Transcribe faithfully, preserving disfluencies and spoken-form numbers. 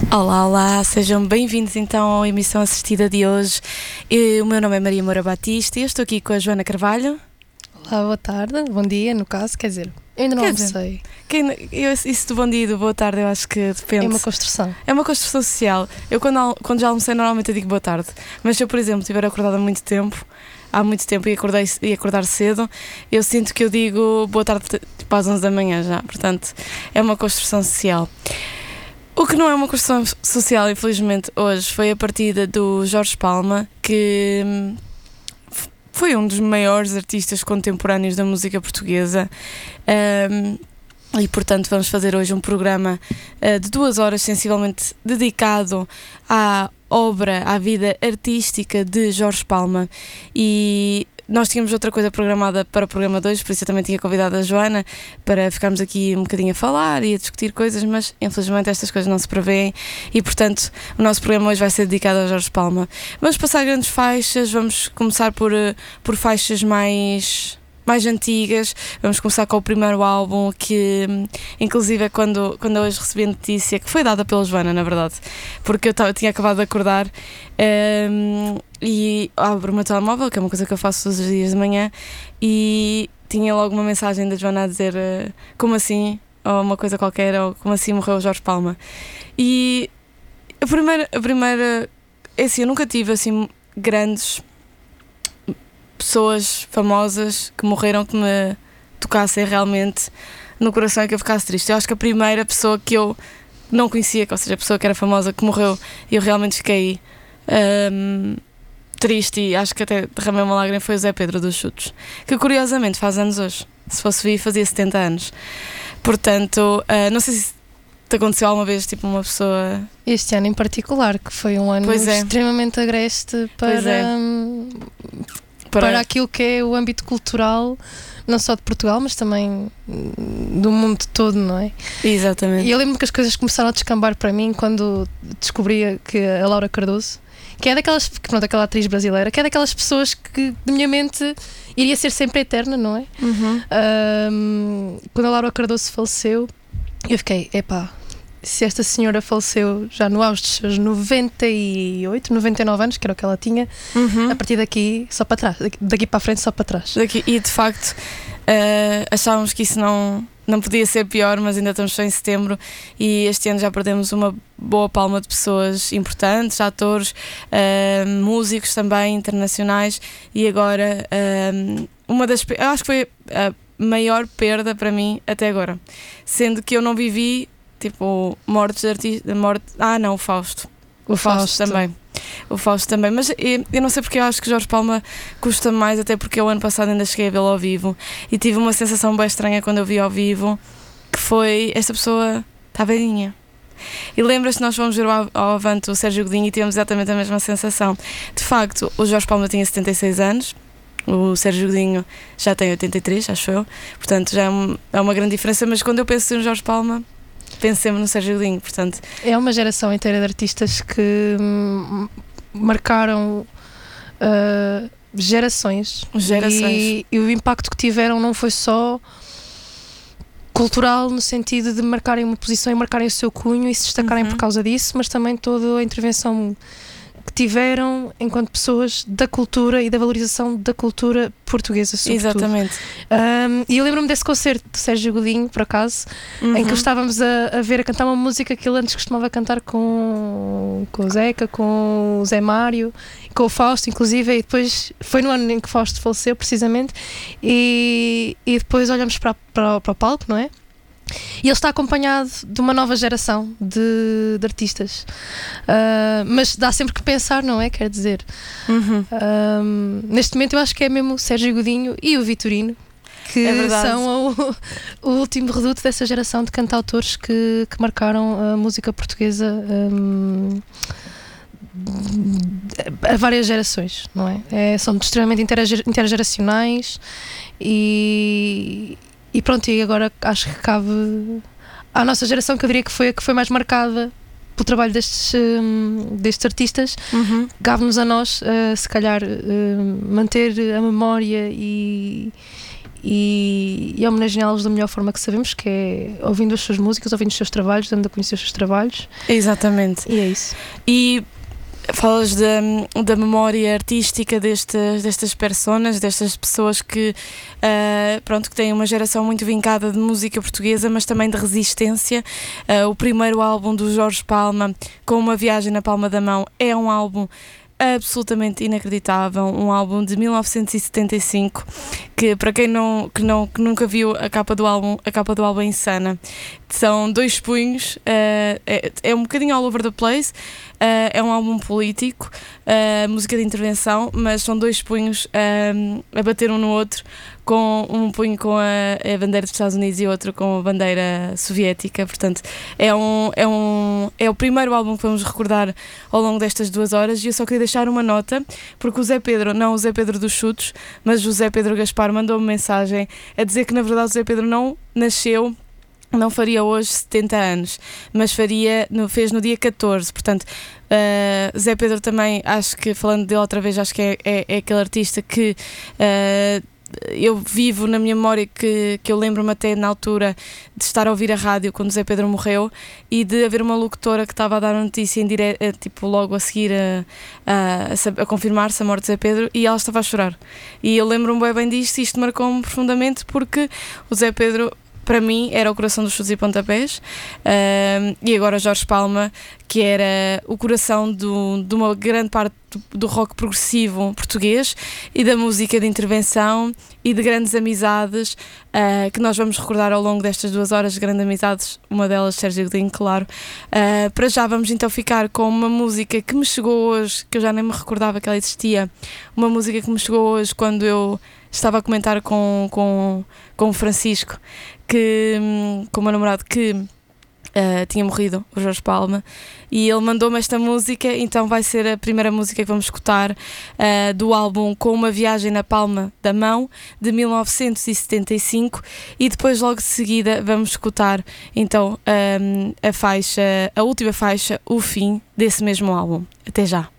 Olá, olá, sejam bem-vindos então à emissão assistida de hoje. Eu, o meu nome é Maria Moura Batista e eu estou aqui com a Joana Carvalho. Olá, boa tarde, bom dia, no caso, quer dizer, eu ainda não almocei. Quem, eu, isso do bom dia e do boa tarde eu acho que depende. É uma construção. É uma construção social. Eu quando, quando já almocei normalmente eu digo boa tarde, mas se eu, por exemplo, estiver acordada há muito tempo, há muito tempo e, acordei, e acordar cedo, eu sinto que eu digo boa tarde tipo às onze da manhã já, portanto é uma construção social. O que não é uma construção social, infelizmente, hoje foi a partida do Jorge Palma, que foi um dos maiores artistas contemporâneos da música portuguesa. Um, e, portanto, vamos fazer hoje um programa uh, de duas horas, sensivelmente dedicado à obra, à vida artística de Jorge Palma. E nós tínhamos outra coisa programada para o programa dois, por isso eu também tinha convidado a Joana para ficarmos aqui um bocadinho a falar e a discutir coisas, mas infelizmente estas coisas não se prevêem e, portanto, o nosso programa hoje vai ser dedicado a Jorge Palma. Vamos passar grandes faixas, vamos começar por, por faixas mais... mais antigas. Vamos começar com o primeiro álbum que, inclusive, é quando, quando eu hoje recebi a notícia, que foi dada pela Joana, na verdade, porque eu, tava, eu tinha acabado de acordar um, e abro o meu telemóvel, que é uma coisa que eu faço todos os dias de manhã, e tinha logo uma mensagem da Joana a dizer uh, como assim, ou uma coisa qualquer, ou como assim morreu o Jorge Palma. E a primeira, a primeira é assim, eu nunca tive assim grandes pessoas famosas que morreram que me tocassem realmente no coração e que eu ficasse triste. Eu acho que a primeira pessoa que eu não conhecia, ou seja, a pessoa que era famosa que morreu, e eu realmente fiquei um, triste e acho que até derramei uma lágrima, foi o Zé Pedro dos Chutos, que curiosamente faz anos hoje. Se fosse vivo fazia setenta anos. Portanto, uh, não sei se te aconteceu alguma vez tipo uma pessoa... Este ano em particular, que foi um ano é. extremamente agreste para... É. Para... para aquilo que é o âmbito cultural, não só de Portugal, mas também do mundo todo, não é? Exatamente. E eu lembro que as coisas começaram a descambar para mim quando descobri que a Laura Cardoso, que é daquelas, pronto, aquela atriz brasileira, que é daquelas pessoas que de minha mente iria ser sempre eterna, não é? Uhum. Um, quando a Laura Cardoso faleceu, eu fiquei, epá, se esta senhora faleceu já no auge dos seus noventa e oito, noventa e nove anos, que era o que ela tinha, uhum. a partir daqui só para trás, daqui, daqui para a frente só para trás. Daqui, e de facto uh, achávamos que isso não, não podia ser pior, mas ainda estamos só em setembro e este ano já perdemos uma boa palma de pessoas importantes, atores, uh, músicos também internacionais, e agora uh, uma das, eu acho que foi a maior perda para mim até agora, sendo que eu não vivi tipo, mortes de artistas, morte, ah não, o Fausto. O, o Fausto, Fausto também. O Fausto também. Mas eu, eu não sei porque eu acho que Jorge Palma custa mais, até porque eu ano passado ainda cheguei a vê-lo ao vivo e tive uma sensação bem estranha quando eu vi ao vivo, que foi, esta pessoa está velhinha. E lembras-te, nós fomos ver ao, ao Avante o Sérgio Godinho e tivemos exatamente a mesma sensação. De facto, o Jorge Palma tinha setenta e seis anos, o Sérgio Godinho já tem oitenta e três, acho eu. Portanto, já é, um, é uma grande diferença, mas quando eu penso no Jorge Palma, penso sempre no Sérgio Godinho, portanto... É uma geração inteira de artistas que hum, marcaram uh, gerações. Gerações. E, e o impacto que tiveram não foi só cultural, no sentido de marcarem uma posição e marcarem o seu cunho e se destacarem uhum. por causa disso, mas também toda a intervenção que tiveram enquanto pessoas da cultura e da valorização da cultura portuguesa, sobretudo. Exatamente. Um, e eu lembro-me desse concerto de Sérgio Godinho, por acaso, uhum. em que estávamos a, a ver, a cantar uma música que ele antes costumava cantar com, com o Zeca, com o Zé Mário, com o Fausto, inclusive, e depois foi no ano em que o Fausto faleceu, precisamente, e, e depois olhamos para, para, para o palco, não é? E ele está acompanhado de uma nova geração de, de artistas, uh, mas dá sempre que pensar, não é? Quer dizer, uhum. um, neste momento eu acho que é mesmo o Sérgio Godinho e o Vitorino que é são o, o último reduto dessa geração de cantautores que, que marcaram a música portuguesa um, a várias gerações, não é? é são extremamente intergeracionais e E pronto, e agora acho que cabe à nossa geração, que eu diria que foi a que foi mais marcada pelo trabalho destes, um, destes artistas, uhum. cabe-nos a nós, uh, se calhar, uh, manter a memória e, e, e homenageá-los da melhor forma que sabemos, que é ouvindo as suas músicas, ouvindo os seus trabalhos, dando a conhecer os seus trabalhos. Exatamente. E é isso. E falas da, da memória artística destas, destas personas, destas pessoas que, uh, pronto, que têm uma geração muito vincada de música portuguesa, mas também de resistência. Uh, o primeiro álbum do Jorge Palma, Com uma Viagem na Palma da Mão, é um álbum absolutamente inacreditável, um álbum de mil novecentos e setenta e cinco, que para quem não, que não, que nunca viu a capa do álbum, a capa do álbum é insana. São dois punhos, uh, é, é um bocadinho all over the place, uh, é um álbum político, uh, música de intervenção, mas são dois punhos uh, a bater um no outro, com um punho com a, a bandeira dos Estados Unidos e outro com a bandeira soviética. Portanto, é, um, é, um, é o primeiro álbum que vamos recordar ao longo destas duas horas, e eu só queria deixar uma nota, porque o Zé Pedro, não o Zé Pedro dos Chutos, mas o Zé Pedro Gaspar mandou-me mensagem a dizer que na verdade o Zé Pedro não nasceu, não faria hoje setenta anos, mas faria, no, fez no dia catorze, portanto, uh, Zé Pedro também, acho que, falando dele outra vez, acho que é, é, é aquele artista que uh, eu vivo na minha memória, que, que eu lembro-me até na altura de estar a ouvir a rádio quando Zé Pedro morreu, e de haver uma locutora que estava a dar a notícia em direto, tipo, logo a seguir a, a, a confirmar-se a morte de Zé Pedro, e ela estava a chorar. E eu lembro-me bem, bem disto, e isto marcou-me profundamente, porque o Zé Pedro, para mim, era o coração dos chutes e pontapés, uh, e agora Jorge Palma, que era o coração do, de uma grande parte do, do rock progressivo português e da música de intervenção e de grandes amizades, uh, que nós vamos recordar ao longo destas duas horas, de grandes amizades, uma delas Sérgio Godinho, claro. Uh, para já vamos então ficar com uma música que me chegou hoje, que eu já nem me recordava que ela existia, uma música que me chegou hoje quando eu estava a comentar com, com, com o Francisco, que, com o meu namorado, que uh, tinha morrido, o Jorge Palma, e ele mandou-me esta música, então vai ser a primeira música que vamos escutar uh, do álbum Com uma Viagem na Palma da Mão, de mil novecentos e setenta e cinco, e depois logo de seguida vamos escutar então um, a faixa, a última faixa, O Fim, desse mesmo álbum. Até já!